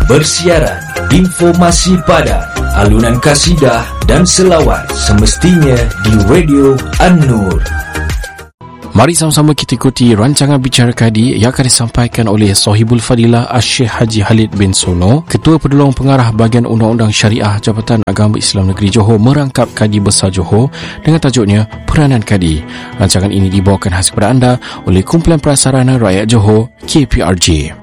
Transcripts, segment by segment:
Bersiaran, informasi padat, alunan kasidah dan selawat semestinya di Radio An-Nur. Mari sama-sama kita ikuti rancangan Bicara Kadi yang akan disampaikan oleh Sahibul Fadilah Syekh Haji Khalid bin Sono, Ketua Penolong Pengarah Bahagian Undang-Undang Syariah Jabatan Agama Islam Negeri Johor, merangkap Kadi Besar Johor dengan tajuknya Peranan Kadi. Rancangan ini dibawakan khas kepada anda oleh Kumpulan Prasarana Rakyat Johor, KPRJ.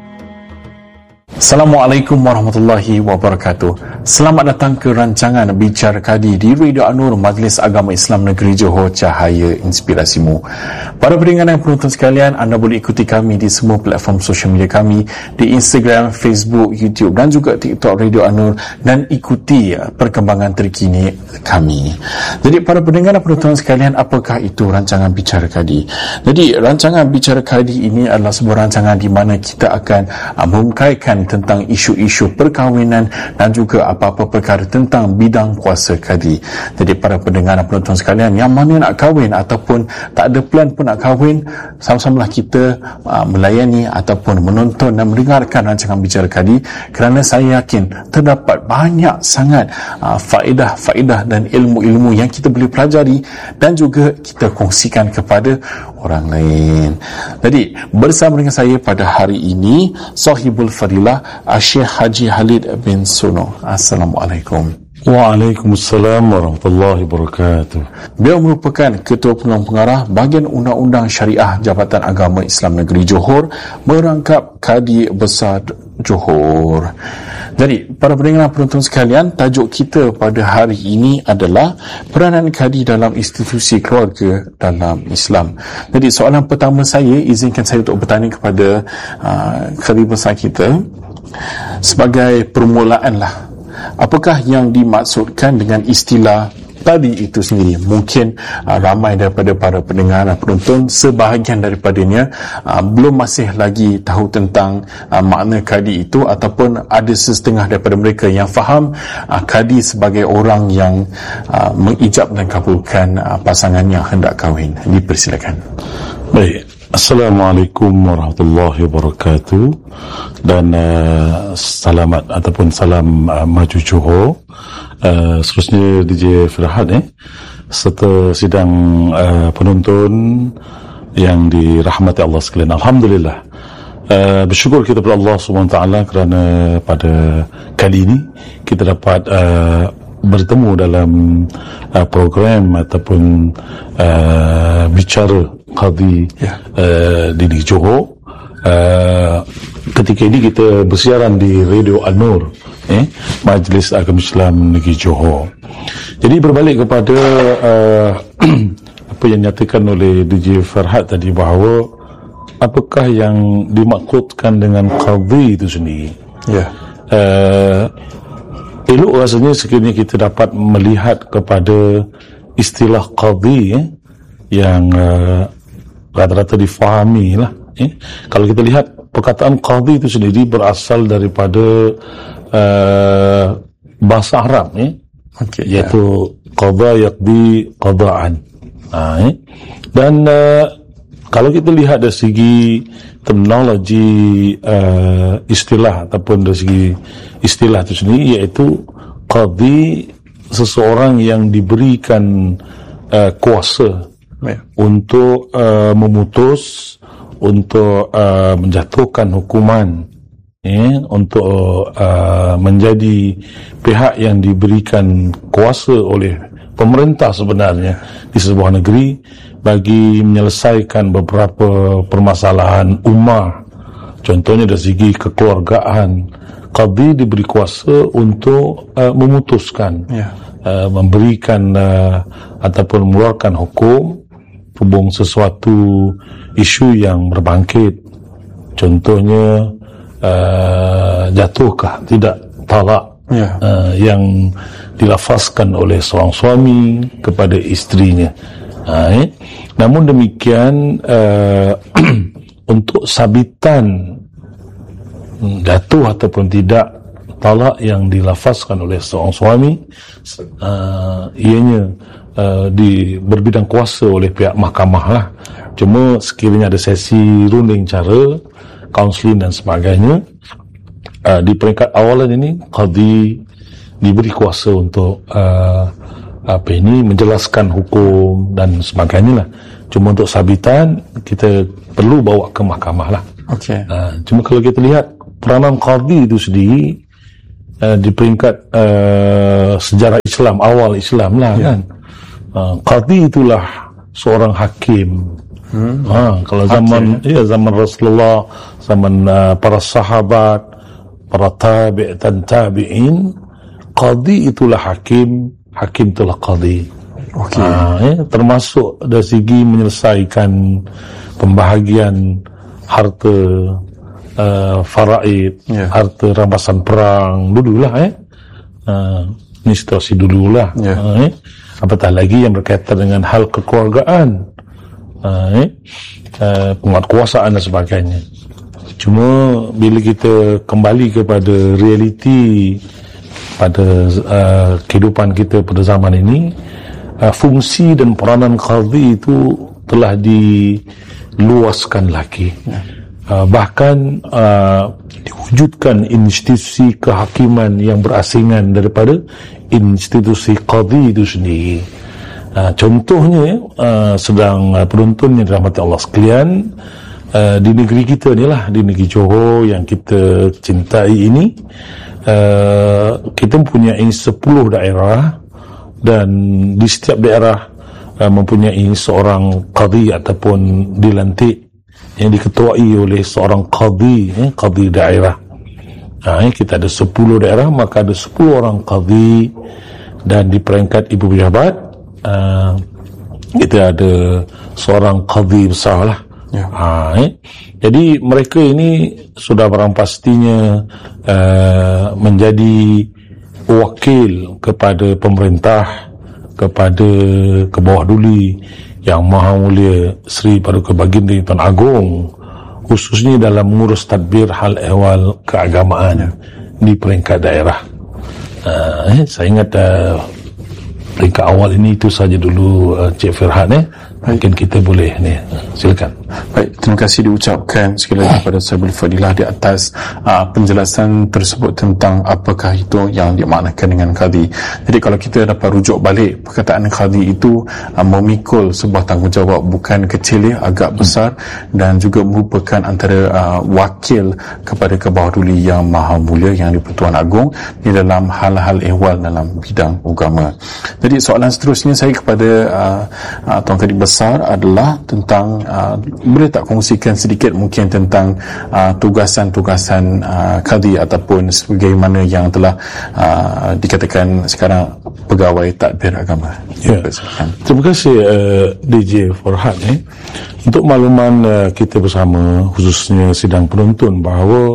Assalamualaikum warahmatullahi wabarakatuh. Selamat datang ke rancangan Bicara Kadi di Radio An-Nur, Majlis Agama Islam Negeri Johor, Cahaya Inspirasimu. Para pendengar dan penonton sekalian, anda boleh ikuti kami di semua platform sosial media kami, di Instagram, Facebook, YouTube dan juga TikTok Radio An-Nur, dan ikuti perkembangan terkini kami. Jadi para pendengar dan penonton sekalian, apakah itu rancangan Bicara Kadi? Jadi rancangan Bicara Kadi ini adalah sebuah rancangan di mana kita akan mengungkaikan tentang isu-isu perkahwinan dan juga apa-apa perkara tentang bidang kuasa kadi. Jadi para pendengar dan penonton sekalian, yang mana nak kahwin ataupun tak ada plan pun nak kahwin, sama-samalah kita melayani ataupun menonton dan mendengarkan rancangan Bicara Kadi, kerana saya yakin terdapat banyak sangat faedah-faedah dan ilmu-ilmu yang kita boleh pelajari dan juga kita kongsikan kepada orang lain. Jadi bersama dengan saya pada hari ini Sahibul Fadilah Syekh Haji Khalid bin Sono. Assalamualaikum. Waalaikumsalam warahmatullahi wabarakatuh. Beliau merupakan Ketua Penolong Pengarah Bahagian Undang-Undang Syariah Jabatan Agama Islam Negeri Johor, merangkap Kadi Besar Johor. Jadi para pendengar dan penonton sekalian, tajuk kita pada hari ini adalah peranan kadi dalam institusi keluarga dalam Islam. Jadi soalan pertama saya, izinkan saya untuk bertanya kepada Kadi Besar kita sebagai permulaan lah, apakah yang dimaksudkan dengan istilah kadi itu sendiri? Mungkin ramai daripada para pendengar dan penonton, sebahagian daripadanya belum masih lagi tahu tentang makna kadi itu, ataupun ada setengah daripada mereka yang faham kadi sebagai orang yang mengijab dan kabulkan pasangan yang hendak kahwin. Dipersilakan. Baik. Assalamualaikum warahmatullahi wabarakatuh, dan selamat ataupun salam maju Johor. Seterusnya DJ Firhad serta sidang penonton yang dirahmati Allah sekalian. Alhamdulillah, bersyukur kita kepada Allah SWT kerana pada kali ini kita dapat bertemu dalam program ataupun bicara Kadi di Johor. Ketika ini kita bersiaran di Radio An-Nur, Majlis Agama Islam Negeri Johor. Jadi berbalik kepada apa yang dinyatakan oleh DJ Farhad tadi, bahawa apakah yang dimaksudkan dengan Kadi itu sendiri. Elok rasanya sekiranya kita dapat melihat kepada istilah Kadi yang rata-rata difahami lah. Kalau kita lihat perkataan Qadhi itu sendiri berasal daripada bahasa Arab, iaitu qadha yaqdi qadaan. Dan kalau kita lihat dari segi terminologi istilah ataupun dari segi istilah itu sendiri, iaitu qadhi seseorang yang diberikan kuasa untuk memutus, untuk menjatuhkan hukuman, untuk menjadi pihak yang diberikan kuasa oleh pemerintah sebenarnya di sebuah negeri bagi menyelesaikan beberapa permasalahan ummah. Contohnya dari segi kekeluargaan, qadhi diberi kuasa untuk memutuskan, memberikan ataupun mengeluarkan hukum hubung sesuatu isu yang berbangkit. Contohnya jatuhkah tidak talak yang dilafazkan oleh seorang suami kepada isterinya. Namun demikian, untuk sabitan jatuh ataupun tidak talak yang dilafazkan oleh seorang suami, ianya berbidang kuasa oleh pihak mahkamah lah. Cuma sekiranya ada sesi runding cara, kaunseling dan sebagainya, di peringkat awalan ini qadhi diberi kuasa untuk menjelaskan hukum dan sebagainya lah. Cuma untuk sabitan kita perlu bawa ke mahkamah lah. Okey. Cuma kalau kita lihat peranan qadhi itu sendiri di peringkat sejarah Islam, awal Islam lah, kan. Qadhi itulah seorang hakim. Kalau zaman Rasulullah, zaman para sahabat, para tabi' dan tabi'in, qadhi itulah hakim, hakim itulah qadhi. Termasuk dari segi menyelesaikan pembahagian harta faraid, harta rampasan perang dululah, ini situasi dululah. Apatah lagi yang berkaitan dengan hal kekeluargaan, penguatkuasaan dan sebagainya. Cuma bila kita kembali kepada realiti pada kehidupan kita pada zaman ini, fungsi dan peranan qadhi itu telah diluaskan lagi. Bahkan diwujudkan institusi kehakiman yang berasingan daripada institusi qadhi itu sendiri. Contohnya sedang penuntun yang dirahmati Allah sekalian, di negeri kita ni lah, di negeri Johor yang kita cintai ini, kita mempunyai 10 daerah, dan di setiap daerah mempunyai seorang qadhi ataupun dilantik yang diketuai oleh seorang qadhi, qadhi daerah. Kita ada 10 daerah, maka ada 10 orang qadhi, dan di peringkat ibu pejabat kita ada seorang qadhi besar lah. Jadi mereka ini sudah barang pastinya menjadi wakil kepada pemerintah, kepada ke bawah duli Yang Maha Mulia Sri Paduka Baginda Tuan Agong, khususnya dalam mengurus tadbir hal ehwal keagamaan di peringkat daerah. Saya ingat peringkat awal ini itu saja dulu, Cik Firhan. Mungkin kita boleh ni, silakan. Baik, terima kasih diucapkan sekali lagi kepada Sahibul Fadilah di atas penjelasan tersebut tentang apakah itu yang dimaknakan dengan qadhi. Jadi kalau kita dapat rujuk balik, perkataan qadhi itu memikul sebuah tanggungjawab bukan kecil, agak besar, dan juga merupakan antara wakil kepada Kebawahuduli Yang Maha Mulia yang di-Pertuan Agong di dalam hal-hal ehwal dalam bidang agama. Jadi soalan seterusnya saya kepada Tuan Kadhi Besar adalah tentang boleh tak kongsikan sedikit mungkin tentang tugasan-tugasan qadhi ataupun sebagaimana yang telah dikatakan sekarang pegawai tadbir agama. Terima kasih DJ Farhan. Untuk makluman kita bersama, khususnya sidang penuntun, bahawa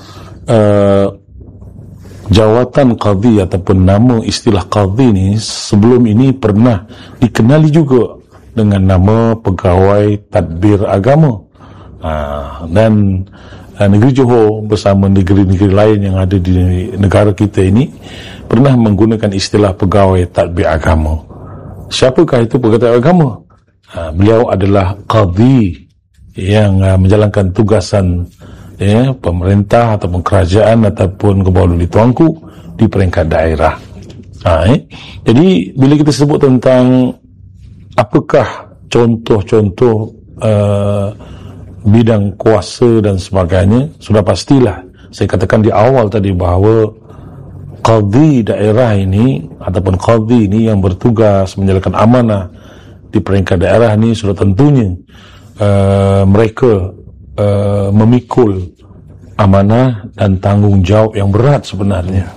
jawatan qadhi ataupun nama istilah qadhi ni sebelum ini pernah dikenali juga dengan nama pegawai tadbir agama. Dan negeri Johor bersama negeri-negeri lain yang ada di negara kita ini pernah menggunakan istilah pegawai tadbir agama. Siapakah itu pegawai tadbir agama? Beliau adalah qadhi yang menjalankan tugasan pemerintah ataupun kerajaan ataupun kebawah duli tuanku di peringkat daerah. Jadi bila kita sebut tentang apakah contoh-contoh bidang kuasa dan sebagainya, sudah pastilah saya katakan di awal tadi bahawa qadhi daerah ini ataupun qadhi ini yang bertugas menjalankan amanah di peringkat daerah ini sudah tentunya mereka memikul amanah dan tanggungjawab yang berat sebenarnya.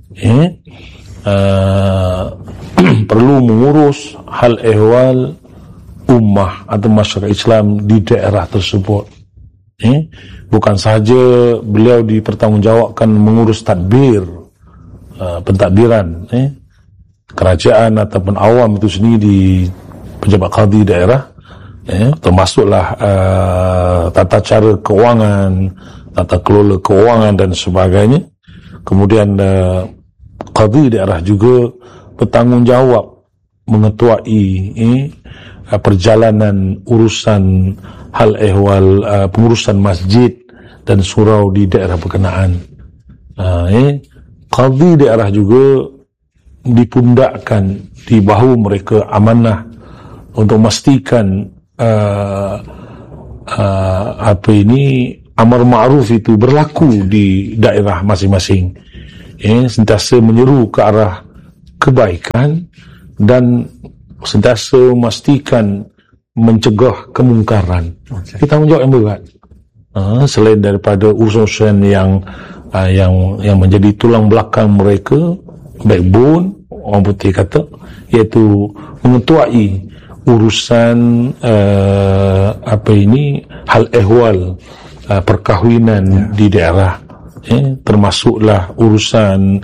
Perlu mengurus hal ehwal ummah atau masyarakat Islam di daerah tersebut. Bukan sahaja beliau dipertanggungjawabkan mengurus tadbir, pentadbiran kerajaan ataupun awam itu sendiri di pejabat qadhi daerah, termasuklah tata cara keuangan, tata kelola keuangan dan sebagainya. Kemudian qadhi daerah juga bertanggungjawab mengetuai perjalanan urusan hal ehwal pengurusan masjid dan surau di daerah berkenaan. Qadhi daerah juga dipundakkan di bahu mereka amanah untuk memastikan amar ma'ruf itu berlaku di daerah masing-masing, sentiasa menyeru ke arah kebaikan dan sentiasa memastikan mencegah kemungkaran. Kita tanggungjawab yang berat. Selain daripada urusan yang menjadi tulang belakang mereka, backbone orang putih kata, iaitu mengetuai urusan hal ehwal perkahwinan di daerah, termasuklah urusan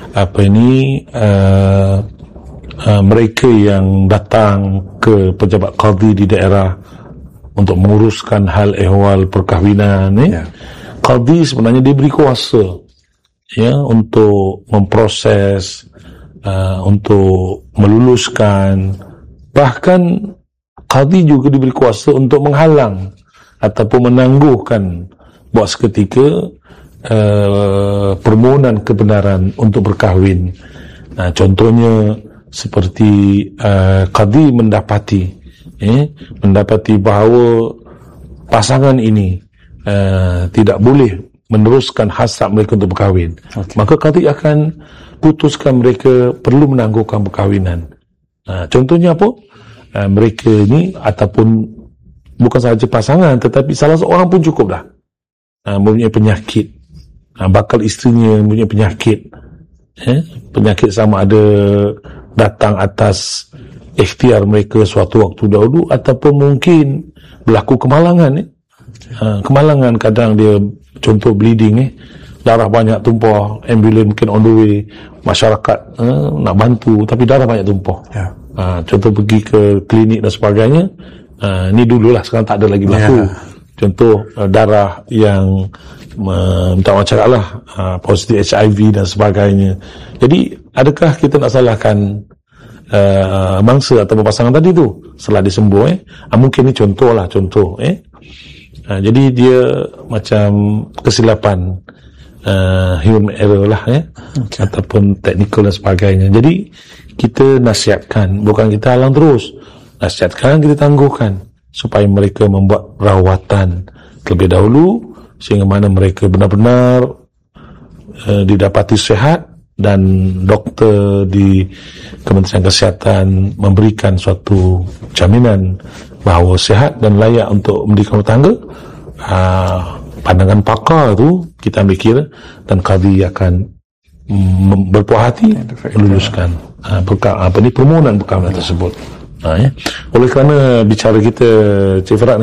mereka yang datang ke pejabat qadhi di daerah untuk menguruskan hal ehwal perkahwinan. Qadhi sebenarnya diberi kuasa untuk memproses, untuk meluluskan, bahkan qadhi juga diberi kuasa untuk menghalang ataupun menangguhkan buat seketika permohonan kebenaran untuk berkahwin. Contohnya seperti qadhi mendapati bahawa pasangan ini tidak boleh meneruskan hasrat mereka untuk berkahwin, maka qadhi akan putuskan mereka perlu menangguhkan perkahwinan. Contohnya apa? Mereka ni ataupun bukan sahaja pasangan, tetapi salah seorang pun cukup dah mempunyai penyakit, bakal isterinya mempunyai penyakit, penyakit sama ada datang atas ikhtiar mereka suatu waktu dahulu ataupun mungkin berlaku kemalangan. Kemalangan kadang dia contoh bleeding, darah banyak tumpah, ambulans mungkin on the way, masyarakat nak bantu tapi darah banyak tumpah. Contoh pergi ke klinik dan sebagainya, ni dululah, sekarang tak ada lagi berlaku. Contoh darah yang minta orang cakap lah, positif HIV dan sebagainya. Jadi adakah kita nak salahkan mangsa atau pasangan tadi tu setelah disembuh? Mungkin ni contoh. Jadi dia macam kesilapan, human error lah, ataupun technical dan sebagainya. Jadi kita nasihatkan, bukan kita halang terus, nasihatkan, kita tangguhkan supaya mereka membuat rawatan terlebih dahulu sehingga mana mereka benar-benar didapati sihat dan doktor di Kementerian Kesihatan memberikan suatu jaminan bahawa sihat dan layak untuk mendirikan rumah tangga. Pandangan pakar tu kita ambil kira dan qadhi akan berpuas hati meluluskan permohonan perkahwinan tersebut. Oleh kerana bicara kita, Cik Farad,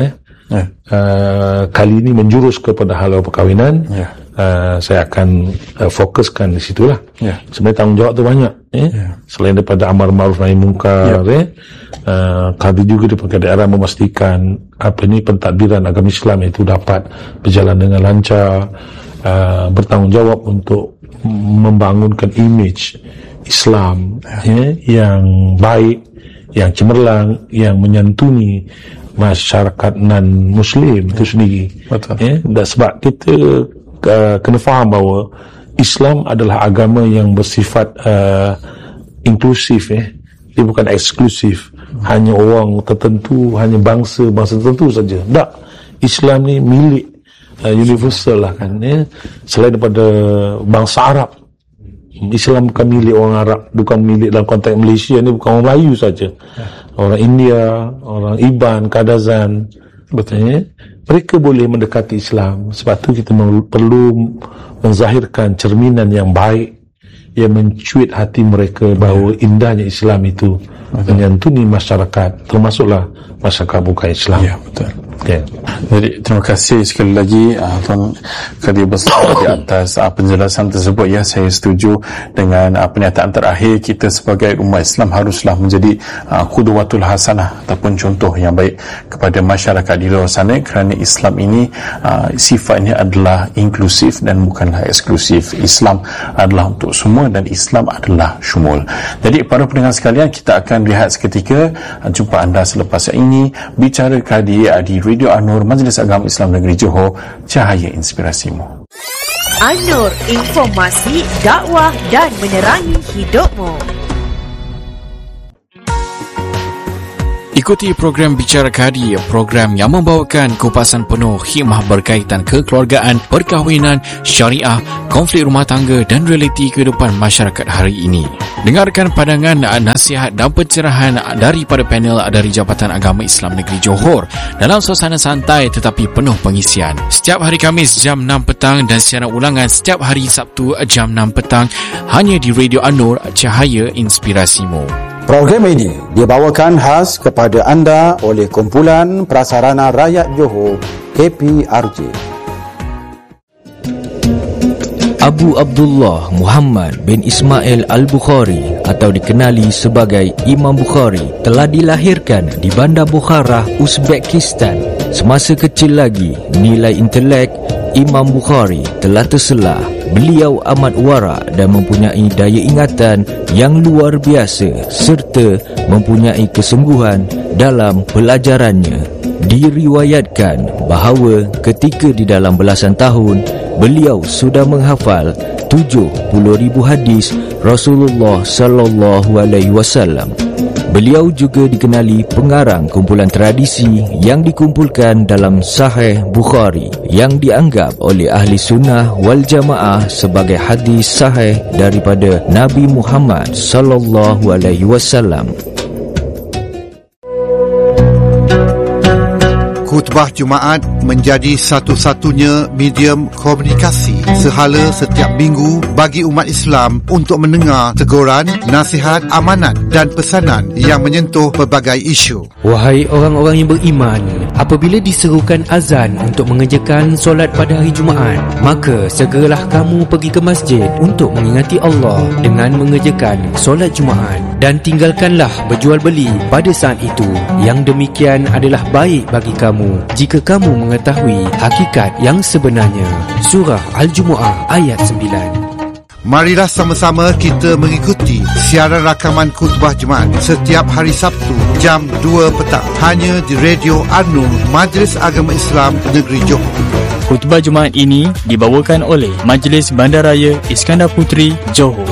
kali ini menjurus kepada hal perkahwinan, saya akan fokuskan di situlah. Sebenarnya tanggungjawab tu banyak. Selain daripada amar ma'ruf nahi mungkar, qadhi juga di pelbagai daerah memastikan pentadbiran agama Islam itu dapat berjalan dengan lancar, bertanggungjawab untuk membangunkan imej Islam yang baik, yang cemerlang, yang menyantuni masyarakat non-Muslim itu sendiri. Dan sebab kita kena faham bahawa Islam adalah agama yang bersifat inklusif. Dia bukan eksklusif, hanya orang tertentu, hanya bangsa tertentu saja. Tak, Islam ni milik universal lah kan. Selain daripada bangsa Arab, Islam bukan milik orang Arab, bukan milik dalam konteks Malaysia ni, bukan orang Melayu saja, orang India, orang Iban, Kadazan, mereka boleh mendekati Islam. Sebab tu kita perlu menzahirkan cerminan yang baik yang mencuit hati mereka bahawa indahnya Islam itu menyantuni masyarakat, termasuklah masyarakat bukan Islam. Betul. Jadi terima kasih sekali lagi Tuan Qadhi Besar di atas penjelasan tersebut. Saya setuju dengan pernyataan terakhir. Kita sebagai umat Islam haruslah menjadi qudwatul hasanah ataupun contoh yang baik kepada masyarakat di luar sana, kerana Islam ini sifatnya adalah inklusif dan bukanlah eksklusif. Islam adalah untuk semua dan Islam adalah syumul. Jadi para pendengar sekalian, kita akan lihat seketika jumpa anda selepas ini Bicara Qadhi di Radio An-Nur, Majlis Agama Islam Negeri Johor, cahaya inspirasimu. An-Nur, informasi, dakwah dan menerangi hidupmu. Ikuti program Bicara Kadi, program yang membawakan kupasan penuh hikmah berkaitan kekeluargaan, perkahwinan, syariah, konflik rumah tangga dan realiti kehidupan masyarakat hari ini. Dengarkan pandangan, nasihat dan pencerahan daripada panel dari Jabatan Agama Islam Negeri Johor dalam suasana santai tetapi penuh pengisian. Setiap hari Khamis jam 6 petang dan siaran ulangan setiap hari Sabtu jam 6 petang hanya di Radio An-Nur, Cahaya Inspirasimu. Program ini dibawakan khas kepada anda oleh Kumpulan Prasarana Rakyat Johor, KPRJ. Abu Abdullah Muhammad bin Ismail Al-Bukhari atau dikenali sebagai Imam Bukhari telah dilahirkan di Bandar Bukhara, Uzbekistan. Semasa kecil lagi, nilai intelek Imam Bukhari telah terselah. Beliau amat warak dan mempunyai daya ingatan yang luar biasa serta mempunyai kesungguhan dalam pelajarannya. Diriwayatkan bahawa ketika di dalam belasan tahun, beliau sudah menghafal 70,000 hadis Rasulullah sallallahu alaihi wasallam. Beliau juga dikenali pengarang kumpulan tradisi yang dikumpulkan dalam Sahih Bukhari yang dianggap oleh ahli sunnah wal jamaah sebagai hadis sahih daripada Nabi Muhammad sallallahu alaihi wasallam. Khutbah Jumaat menjadi satu-satunya medium komunikasi sehala setiap minggu bagi umat Islam untuk mendengar teguran, nasihat, amanat dan pesanan yang menyentuh pelbagai isu. Wahai orang-orang yang beriman, apabila diserukan azan untuk mengerjakan solat pada hari Jumaat, maka segeralah kamu pergi ke masjid untuk mengingati Allah dengan mengerjakan solat Jumaat, dan tinggalkanlah berjual beli pada saat itu. Yang demikian adalah baik bagi kamu jika kamu mengetahui hakikat yang sebenarnya. Surah Al-Jumu'ah ayat 9. Marilah sama-sama kita mengikuti siaran rakaman khutbah Jumaat setiap hari Sabtu jam 2 petang hanya di Radio An-Nur, Majlis Agama Islam Negeri Johor. Khutbah Jumaat ini dibawakan oleh Majlis Bandaraya Iskandar Puteri, Johor.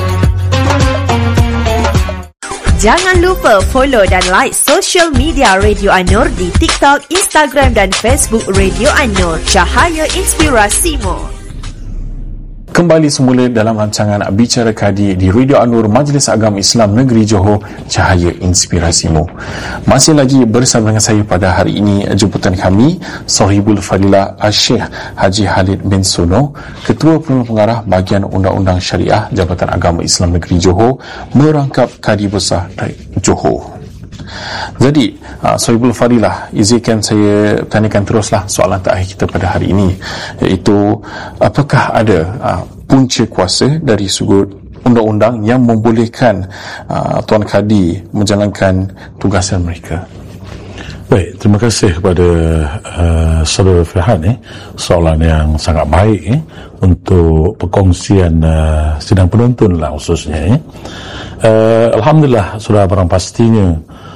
Jangan lupa follow dan like social media Radio An-Nur di TikTok, Instagram dan Facebook Radio An-Nur, Cahaya Inspirasimu. Kembali semula dalam rancangan Bicara Kadi di Radio An-Nur, Majlis Agama Islam Negeri Johor, Cahaya Inspirasimu. Masih lagi bersama dengan saya pada hari ini, jemputan kami Sahibul Fadilah Syekh Haji Halid Bensono, Ketua Pengarah Bahagian Undang-Undang Syariah Jabatan Agama Islam Negeri Johor, merangkap Kadi Besar Johor. Jadi, Sahibul Fadilah, izinkan saya tanyakan teruslah soalan terakhir kita pada hari ini, iaitu apakah ada punca kuasa dari sudut undang-undang yang membolehkan Tuan Kadi menjalankan tugasan mereka? Baik, terima kasih kepada Saudara Firhan soalan yang sangat baik untuk perkongsian sidang penonton lah khususnya. Alhamdulillah, sudah barang pastinya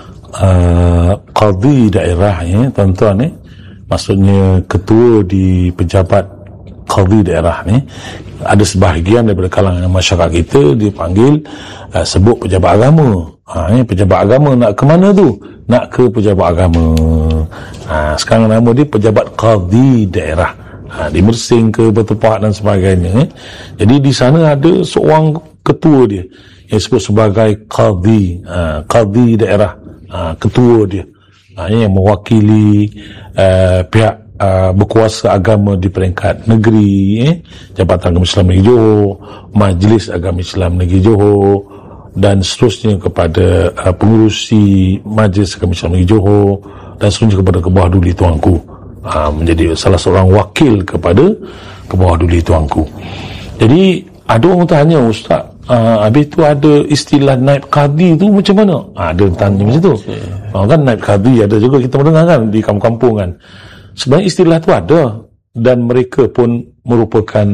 qadi daerah tuan-tuan maksudnya ketua di pejabat qadi daerah ni, ada sebahagian daripada kalangan masyarakat kita dipanggil sebut pejabat agama. Pejabat agama nak ke mana tu? Nak ke pejabat agama. Sekarang nama dia pejabat qadi daerah, di Mersing ke Bertepak dan sebagainya. Jadi di sana ada seorang ketua dia yang disebut sebagai qadi, qadi daerah, ketua dia, yang mewakili pihak berkuasa agama di peringkat negeri, Jabatan Agama Islam Negeri Johor, Majlis Agama Islam Negeri Johor dan seterusnya kepada pengurusi Majlis Agama Islam Negeri Johor dan seterusnya kepada Kebawah Duli Tuanku, menjadi salah seorang wakil kepada Kebawah Duli Tuanku. Jadi ada orang tanya, Ustaz, habis tu ada istilah naib qadi tu macam mana? Ada tanya macam tu. Kan naib qadi ada juga, kita mendengar kan di kampung-kampung kan. Sebenarnya istilah tu ada, dan mereka pun merupakan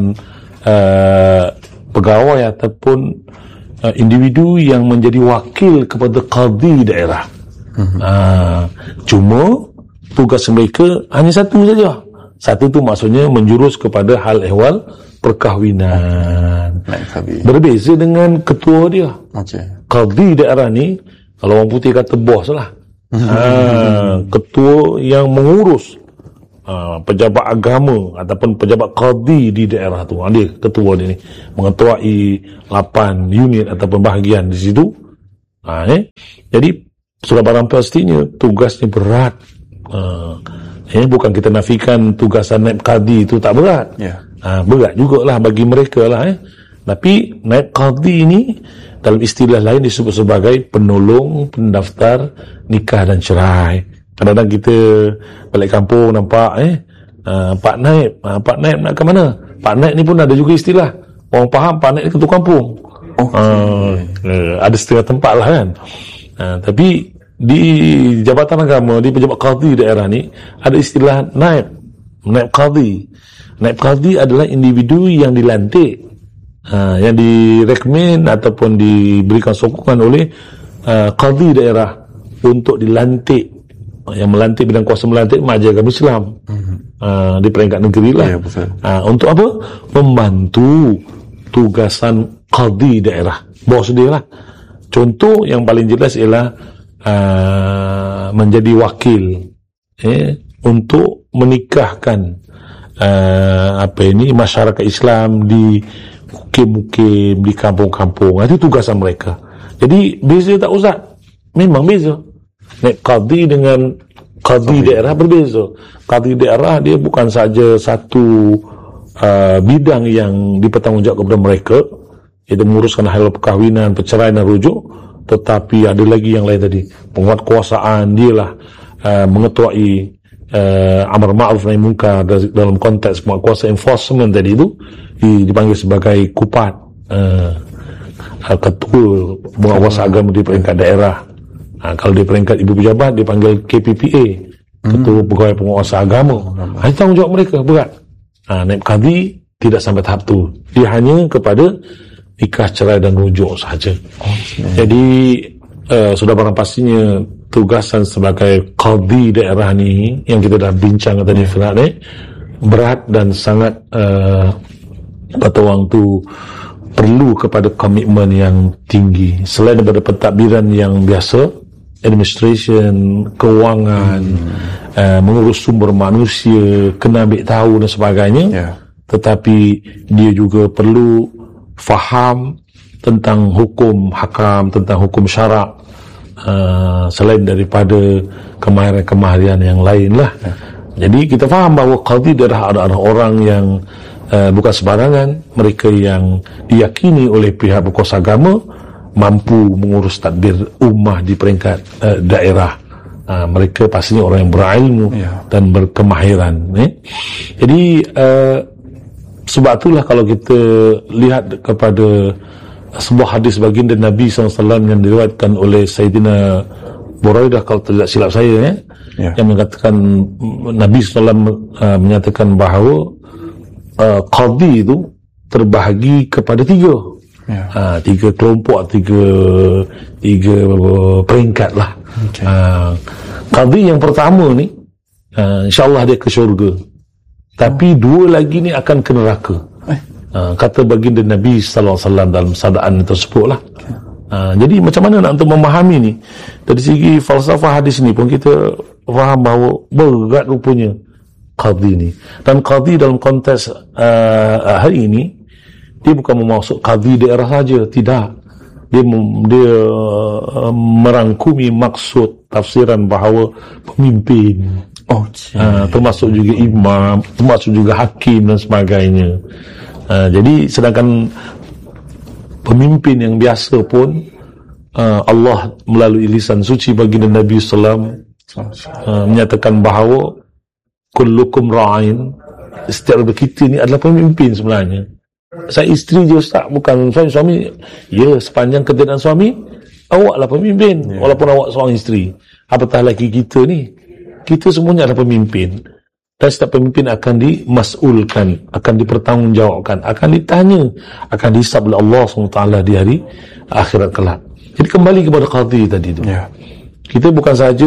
pegawai ataupun individu yang menjadi wakil kepada qadi daerah. Cuma tugas mereka hanya satu saja. Satu tu maksudnya menjurus kepada hal ehwal perkahwinan. Berbeza dengan ketua dia. Qadhi daerah ni, kalau orang putih kata bos lah. Ketua yang mengurus pejabat agama ataupun pejabat qadhi di daerah tu. Dia ketua dia ni, mengetuai 8 unit ataupun bahagian di situ. Jadi sudah barang pastinya tugasnya berat. Bukan kita nafikan tugasan naib qadhi itu tak berat. Berat jugalah bagi mereka lah. Tapi naib qadhi ini dalam istilah lain disebut sebagai penolong pendaftar nikah dan cerai. Kadang-kadang kita balik kampung nampak Pak Naib nak ke mana? Pak Naib ni pun ada juga istilah. Orang faham Pak Naib ni ketua kampung. Ada setengah tempat lah kan. Tapi di Jabatan Agama, di pejabat qadhi daerah ni ada istilah naib qadhi. Naib qadhi adalah individu yang dilantik, yang direkmen ataupun diberikan sokongan oleh qadhi daerah untuk dilantik. Yang melantik, bidang kuasa melantik Majlis Agama Islam di peringkat negeri lah. Untuk apa? Membantu tugasan qadhi daerah, bos dia lah. Contoh yang paling jelas ialah menjadi wakil untuk menikahkan masyarakat Islam di mukim-mukim, di kampung-kampung. Itu tugasan mereka. Jadi beza tak Ustaz? Memang beza. Naib qadhi dengan qadhi daerah berbeza. Qadhi daerah dia bukan saja satu bidang yang dipertanggungjawabkan kepada mereka, iaitu menguruskan hal perkahwinan, perceraian dan rujuk, tetapi ada lagi yang lain tadi. Penguatkuasaan dia lah mengetuai amar ma'ruf nahi munkar dalam konteks penguatkuasa enforcement tadi itu dipanggil sebagai kupat, ketua penguasa agama di peringkat daerah. Kalau di peringkat ibu pejabat dipanggil KPPA, ketua pegawai penguasa agama. Itu tanggungjawab mereka berat. Naib qadhi tidak sampai tahap tu. Dia hanya kepada nikah, cerai dan rujuk sahaja. Jadi sudah barang pastinya tugasan sebagai qadhi daerah ni yang kita dah bincang tadi berat dan sangat kata orang tu perlu kepada komitmen yang tinggi. Selain daripada pentadbiran yang biasa, administration, kewangan, mengurus sumber manusia, kena ambil tahu dan sebagainya, tetapi dia juga perlu faham tentang hukum hakam, tentang hukum syarak, selain daripada kemahiran-kemahiran yang lain lah. Jadi kita faham bahawa qadhi adalah orang yang bukan sembarangan. Mereka yang diyakini oleh pihak berkuasa agama mampu mengurus tadbir ummah di peringkat daerah. Mereka pastinya orang yang berilmu dan berkemahiran. Jadi sebab itulah kalau kita lihat kepada sebuah hadis baginda Nabi SAW yang diriwayatkan oleh Sayyidina Buraidah, kalau tidak silap saya, yang mengatakan Nabi SAW menyatakan bahawa qadhi itu terbahagi kepada 3 kelompok, tiga peringkat lah. Qadhi yang pertama ni insyaAllah dia ke syurga, tapi 2 lagi ni akan ke neraka. Kata baginda Nabi SAW dalam sabdaan tersebut lah. Jadi macam mana nak untuk memahami ni? Dari segi falsafah hadis ni pun kita faham bahawa berat rupanya qadhi ni. Dan qadhi dalam konteks hari ini, dia bukan memasuk qadhi daerah saja, tidak. Dia merangkumi maksud tafsiran bahawa pemimpin, termasuk juga imam, termasuk juga hakim dan sebagainya. Jadi sedangkan pemimpin yang biasa pun Allah melalui lisan suci baginda Nabi SAW menyatakan bahawa kullukum ra'in, setiap kita ni adalah pemimpin sebenarnya. Saya isteri je Ustaz, bukan suami. Ya, sepanjang ketiadaan suami, awaklah pemimpin, walaupun awak seorang isteri. Apatah lagi kita ni, kita semuanya adalah pemimpin. Dan setiap pemimpin akan dimas'ulkan, akan dipertanggungjawabkan, akan ditanya, akan dihisab oleh Allah SWT di hari akhirat kelak. Jadi kembali kepada qadhi tadi tu. Kita bukan saja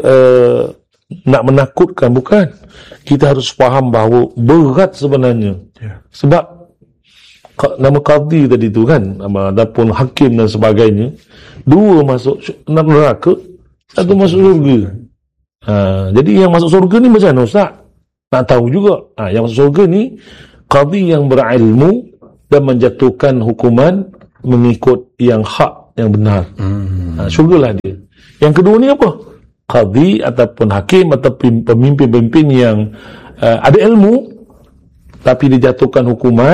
nak menakutkan, bukan. Kita harus faham bahawa berat sebenarnya. Sebab nama qadhi tadi tu kan, ataupun hakim dan sebagainya, dua masuk neraka, satu masuk surga. Jadi yang masuk surga ni macam mana Ustaz? Nak tahu juga. Yang masuk surga ni qadhi yang berilmu dan menjatuhkan hukuman mengikut yang hak, yang benar. Syurgalah dia. Yang kedua ni apa? Qadhi ataupun hakim ataupun pemimpin-pemimpin yang ada ilmu tapi dijatuhkan hukuman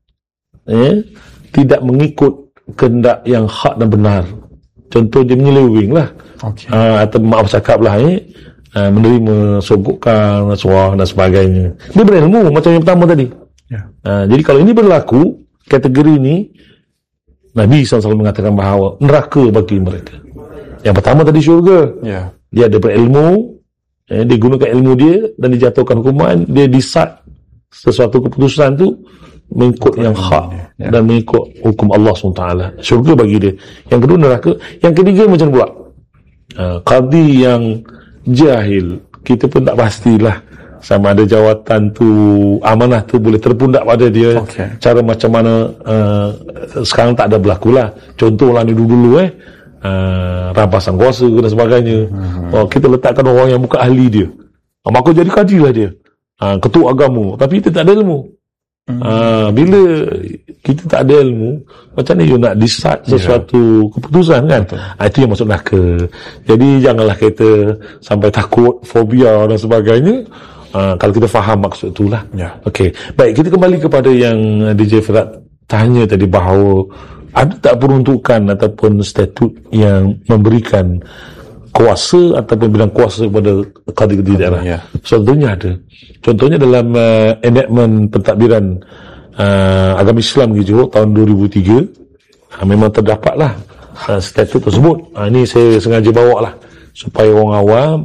tidak mengikut kehendak yang hak dan benar. Contoh dia menyeleweng lah, atau maaf cakap lah, menerima sogokan, rasuah dan sebagainya. Dia berilmu macam yang pertama tadi. Jadi kalau ini berlaku, kategori ini Nabi SAW mengatakan bahawa neraka bagi mereka. Yang pertama tadi syurga. Dia ada berilmu, dia gunakan ilmu dia dan dijatuhkan hukuman, dia decide sesuatu keputusan tu mengikut yang hak dan mengikut hukum Allah SWT. Syurga bagi dia. Yang kedua neraka. Yang ketiga macam pula qadhi yang jahil. Kita pun tak pastilah sama ada jawatan tu, amanah tu boleh terpundak pada dia. Cara macam mana sekarang tak ada berlaku lah. Contohlah ni dulu rampasan kuasa dan sebagainya. Kita letakkan orang yang bukan ahli dia, maka jadi qadhi lah dia, ketua agama, tapi kita tak ada ilmu. Bila kita tak ada ilmu, macam mana you nak decide sesuatu keputusan kan? Itu yang masuk neraka. Jadi janganlah kita sampai takut, fobia dan sebagainya. Kalau kita faham maksud itulah. Okey, baik, kita kembali kepada yang DJ Firat tanya tadi, bahawa ada tak peruntukan ataupun statut yang memberikan kuasa ataupun bidang kuasa kepada qadhi daerah? Contohnya ada. Contohnya dalam enactment pentadbiran agama Islam di Johor tahun 2003, memang terdapatlah statut tersebut. Ini saya sengaja bawa lah supaya orang awam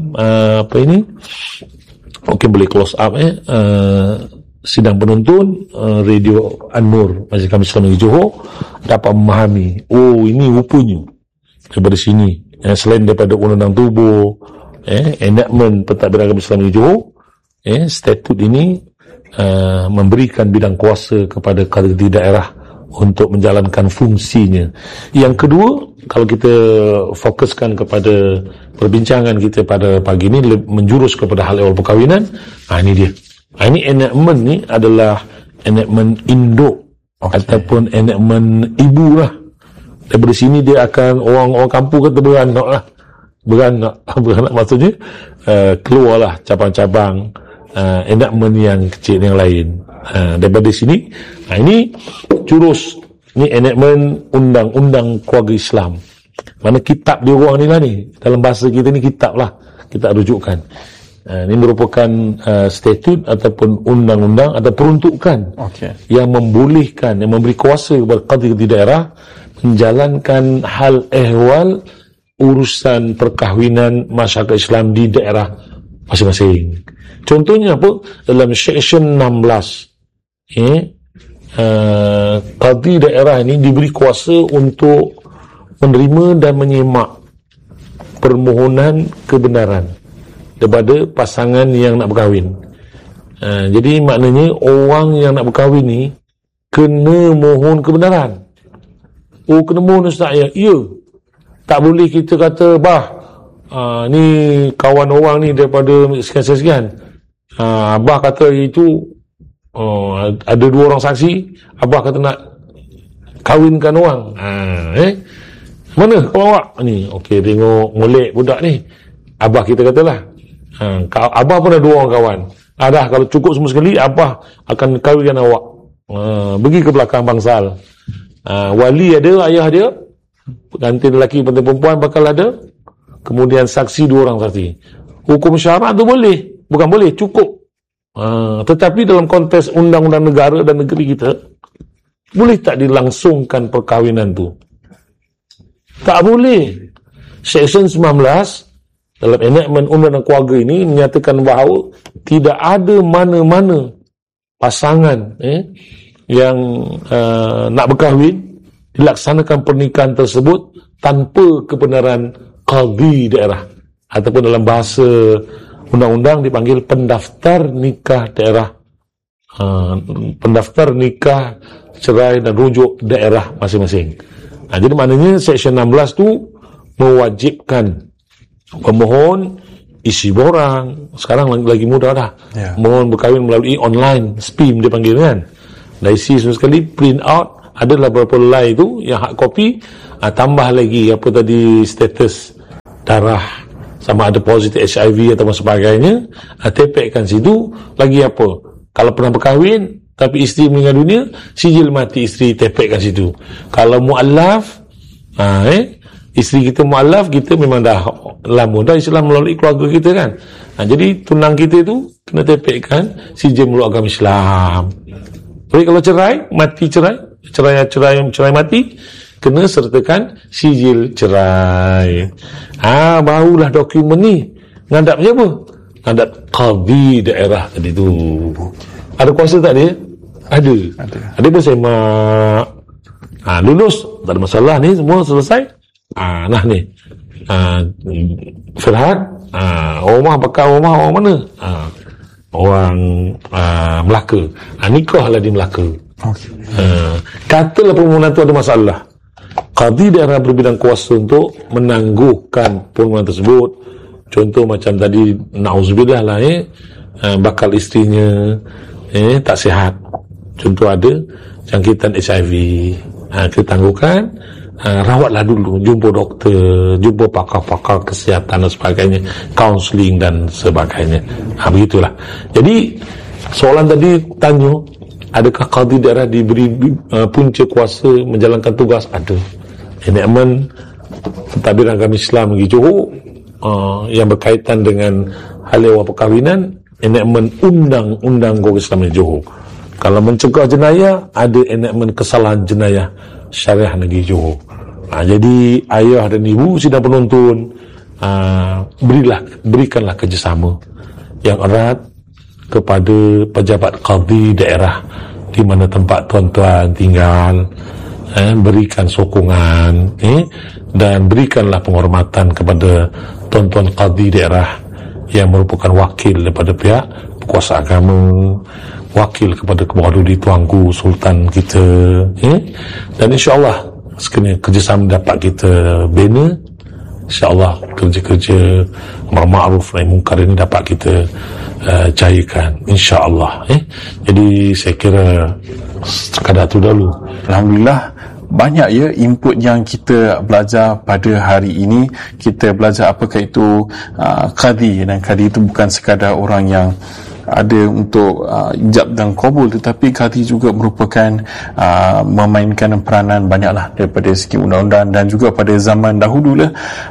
mungkin boleh close up sidang penuntun Radio An-Nur Majlis Agama Islam di Johor dapat memahami, ini rupanya daripada sini, selain daripada undang-undang tubuh, enactment pentadbiran agama Islam di Johor, statut ini memberikan bidang kuasa kepada qadhi daerah untuk menjalankan fungsinya. Yang kedua, kalau kita fokuskan kepada perbincangan kita pada pagi ini menjurus kepada hal ehwal perkahwinan, ini dia. Ini enactment ni adalah enactment induk ataupun enactment ibu lah. Daripada sini dia akan, orang kampung kata beranak maksudnya keluarlah cabang-cabang enactment yang kecil yang lain. Daripada sini, ini jurus, ni enactment undang-undang keluarga Islam. Mana kitab dia orang ni lah ni, dalam bahasa kita ni kitab lah kita rujukkan. Ini merupakan statut ataupun undang-undang atau peruntukan yang membolehkan, yang memberi kuasa kepada qadhi daerah menjalankan hal ehwal urusan perkahwinan masyarakat Islam di daerah masing-masing. Contohnya apa? Dalam section 16, qadhi daerah ini diberi kuasa untuk menerima dan menyemak permohonan kebenaran daripada pasangan yang nak berkahwin. Jadi maknanya orang yang nak berkahwin ni kena mohon kebenaran. Kena mohon Ustaz ya? Ya. Tak boleh kita kata, ni kawan orang ni daripada sekian-sekian. Abah kata itu ada 2 orang saksi, Abah kata nak kahwinkan orang. Mana kawan awak ni? Okey, tengok molek budak ni. Abah kita katalah, Abah pun ada 2 orang kawan. Dah, kalau cukup semua sekali, Abah akan kahwinkan awak. Pergi ke belakang bangsal. Wali ada, ayah dia, pengantin lelaki, pengantin perempuan bakal ada, kemudian saksi 2 orang saksi. Hukum syarak tu boleh, bukan boleh, cukup. Tetapi dalam konteks undang-undang negara dan negeri kita, boleh tak dilangsungkan perkahwinan tu? Tak boleh. Section 19 dalam enactment undang-undang keluarga ini menyatakan bahawa tidak ada mana-mana pasangan yang nak berkahwin dilaksanakan pernikahan tersebut tanpa kebenaran qadhi daerah, ataupun dalam bahasa undang-undang dipanggil pendaftar nikah daerah. Pendaftar nikah cerai dan rujuk daerah masing-masing. Jadi maknanya Seksyen 16 tu mewajibkan pemohon isi borang. Sekarang lagi mudah dah. Mohon berkahwin melalui online, SPIM dia panggil kan. Dah isi semua sekali, print out. Adalah beberapa helai tu yang hard copy, tambah lagi apa tadi, status darah, sama ada positif HIV atau sebagainya, tepekkan situ. Lagi apa, kalau pernah berkahwin tapi isteri meninggal dunia, sijil mati isteri tepekkan situ. Kalau mu'allaf, isteri kita mu'allaf, kita memang dah lama dah Islam melalui keluarga kita kan. Jadi tunang kita tu kena tepekkan sijil meluk agama Islam. Jadi kalau cerai, mati cerai mati, kena sertakan sijil cerai. Barulah dokumen ni ngadap siapa? Ngadap qadhi daerah tadi tu. Ada kuasa tak dia? Ada. Ada bersemak. Lulus, tak ada masalah ni, semua selesai. Nah ni. Firhat, rumah bakal rumah orang mana? Orang Melaka. Nikah lah di Melaka. Katalah permohonan tu ada masalah, qadhi daerah berbidang kuasa untuk menangguhkan permohonan tersebut. Contoh macam tadi, na'udzubillah lah, bakal isterinya tak sihat, contoh ada jangkitan HIV, kita tangguhkan, rawatlah dulu, jumpa doktor, jumpa pakar-pakar kesihatan dan sebagainya, kaunseling dan sebagainya. Begitulah. Jadi soalan tadi tanya, adakah qadhi daerah diberi punca kuasa menjalankan tugas? Ada. Enakmen pentadbiran agama Islam negeri Johor yang berkaitan dengan hal ehwal perkahwinan, enakmen undang-undang Negeri Islam negeri Johor. Kalau mencegah jenayah, ada enakmen kesalahan jenayah syariah negeri Johor. Jadi ayah dan ibu sidang penonton, berikanlah kerjasama yang erat kepada pejabat qadhi daerah di mana tempat tuan-tuan tinggal, berikan sokongan, dan berikanlah penghormatan kepada tuan-tuan qadhi daerah yang merupakan wakil daripada pihak berkuasa agama, wakil kepada Kemuadudi Tuanku Sultan kita, dan insya-Allah sekiranya kerjasama dapat kita bina, insya-Allah kerja-kerja amar ma'ruf nahi munkar ini dapat kita cairkan, insya-Allah. Jadi saya kira sekadar tu dulu. Alhamdulillah, banyak ya input yang kita belajar pada hari ini. Kita belajar apakah itu qadhi, dan qadhi itu bukan sekadar orang yang ada untuk ijab dan qabul, tetapi qadhi juga merupakan memainkan peranan banyaklah daripada segi undang-undang, dan juga pada zaman dahulu lah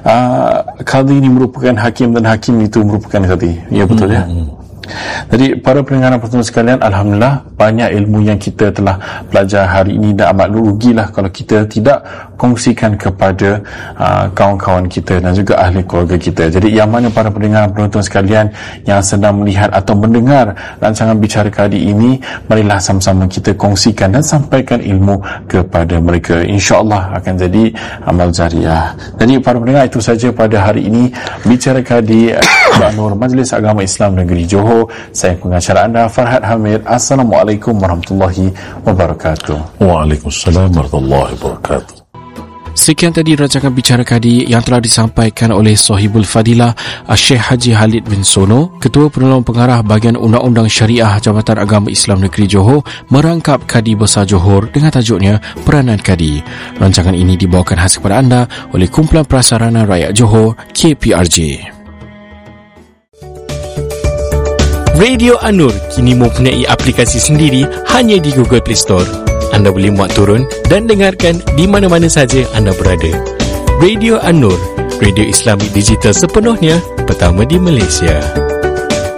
qadhi ini merupakan hakim, dan hakim itu merupakan qadhi. Ya, betul ya. Jadi para pendengar dan penonton sekalian, alhamdulillah banyak ilmu yang kita telah belajar hari ini, dan amat rugilah kalau kita tidak kongsikan kepada kawan-kawan kita dan juga ahli keluarga kita. Jadi yang mana para pendengar dan penonton sekalian yang sedang melihat atau mendengar rancangan Bicara Qadhi ini, marilah sama-sama kita kongsikan dan sampaikan ilmu kepada mereka. InsyaAllah akan jadi amal jariah. Jadi para pendengar, itu saja pada hari ini Bicara Qadhi Nur Majlis Agama Islam Negeri Johor. Saya pengacara anda Farhad Hamid. Assalamualaikum warahmatullahi wabarakatuh. Waalaikumsalam warahmatullahi wabarakatuh. Sekian tadi rancangan Bicara Qadhi yang telah disampaikan oleh Sahibul Fadilah Syekh Haji Khalid bin Sono, Ketua Penolong Pengarah Bahagian Undang-Undang Syariah Jabatan Agama Islam Negeri Johor, merangkap Qadhi Besar Johor dengan tajuknya Peranan Qadhi. Rancangan ini dibawakan khas kepada anda oleh Kumpulan Prasarana Rakyat Johor, KPRJ. Radio An-Nur kini mempunyai aplikasi sendiri hanya di Google Play Store. Anda boleh muat turun dan dengarkan di mana-mana saja anda berada. Radio An-Nur, radio Islamik digital sepenuhnya pertama di Malaysia.